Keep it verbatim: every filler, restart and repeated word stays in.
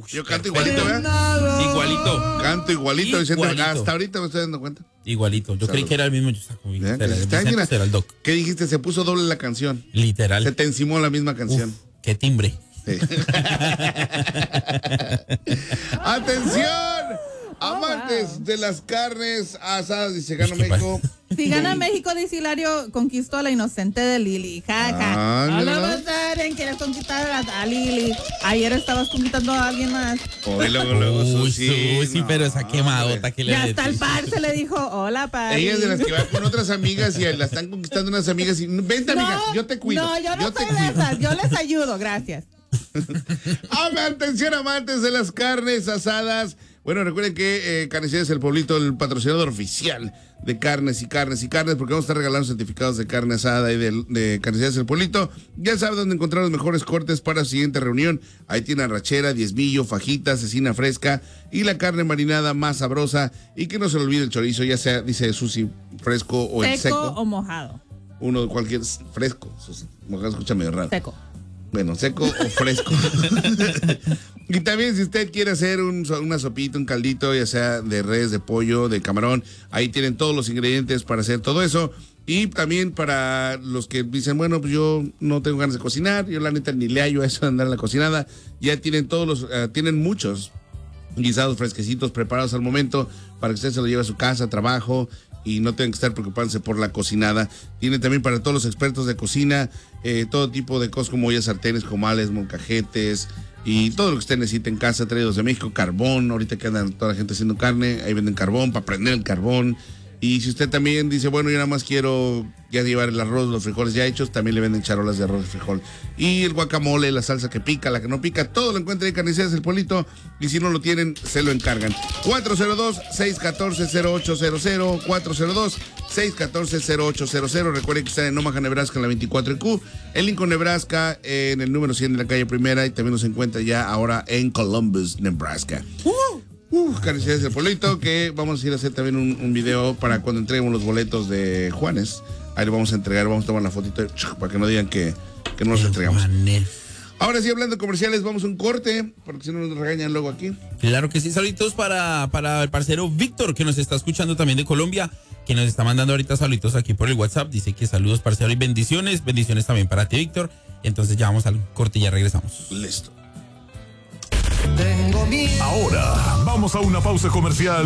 Yo canto igualito, ¿verdad? Igualito. Canto igualito, Igualito. diciendo, hasta ahorita me estoy dando cuenta. Igualito. Yo Salud. creí que era el mismo Yusaco. ¿Eh? Era, Está Vicente bien. era el doc. ¿Qué dijiste? Se puso doble la canción. Literal. Se te encimó la misma canción. Uf, qué timbre. Sí. ¡Atención! Amantes Oh, wow. de las carnes asadas, dice Gana Pues, ¿qué México. Si gana México, dice Hilario, conquistó a la inocente de Lili. Ja, ja. Ah, No mira. lo vas a dar en quieres conquistar a, a Lili. Ayer estabas conquistando a alguien más. Hoy luego, luego, Uy, Susi, sí, uy, sí, no, pero esa quemadota hombre. que le Ya hasta el decís. par se le dijo, hola, par. Ella es de las que va con otras amigas y la están conquistando unas amigas y vente, amiga, yo te cuido. No, yo no te soy de esas. Yo les ayudo, gracias. Ah, atención, amantes de las carnes asadas. Bueno, recuerden que eh, Carnicerías El Pueblito, el patrocinador oficial de carnes y carnes y carnes, porque vamos a estar regalando certificados de carne asada y de, de Carnicerías El Pueblito. Ya saben dónde encontrar los mejores cortes para la siguiente reunión. Ahí tiene arrachera, diezmillo, fajita, cecina fresca y la carne marinada más sabrosa. Y que no se le olvide el chorizo, ya sea, dice Susi, fresco o el Seco seco. o mojado. Uno de cualquier, fresco, Susi. Mojado escucha medio raro. Seco. Bueno, seco o fresco. Y también si usted quiere hacer un, una sopita, un caldito, ya sea de res, de pollo, de camarón, ahí tienen todos los ingredientes para hacer todo eso. Y también para los que dicen, bueno, pues yo no tengo ganas de cocinar, yo la neta ni le hallo a eso de andar en la cocinada, ya tienen todos los, uh, tienen muchos guisados fresquecitos preparados al momento para que usted se lo lleve a su casa, trabajo y no tengan que estar preocupándose por la cocinada. Tiene también para todos los expertos de cocina eh, todo tipo de cosas como ollas, sartenes, comales, molcajetes y todo lo que usted necesite en casa, traídos de México, carbón, ahorita que andan toda la gente haciendo carne, ahí venden carbón para prender el carbón. Y si usted también dice, bueno, yo nada más quiero ya llevar el arroz, los frijoles ya hechos, también le venden charolas de arroz y frijol. Y el guacamole, la salsa que pica, la que no pica, todo lo encuentra en Carnicerías El Pueblito. Y si no lo tienen, se lo encargan. cuatro cero dos, seis uno cuatro, cero ocho cero cero, cuatro cero dos, seis uno cuatro, cero ocho cero cero. Recuerden que están en Omaha, Nebraska, en la veinticuatro Q. En Lincoln, Nebraska, en el número cien de la calle Primera. Y también nos encuentra ya ahora en Columbus, Nebraska. ¡Uh! Uh, Carnicerías del Pueblito, que vamos a ir a hacer también un, un video para cuando entreguemos los boletos de Juanes. Ahí lo vamos a entregar, vamos a tomar la fotito para que no digan que, que no los entregamos. Juanes. Ahora sí, hablando de comerciales, vamos a un corte, porque si no nos regañan luego aquí. Claro que sí, saluditos para, para el parcero Víctor, que nos está escuchando también de Colombia, que nos está mandando ahorita saluditos aquí por el WhatsApp. Dice que saludos, parcero, y bendiciones. Bendiciones también para ti, Víctor. Entonces ya vamos al corte y ya regresamos. Listo. Ahora vamos a una pausa comercial.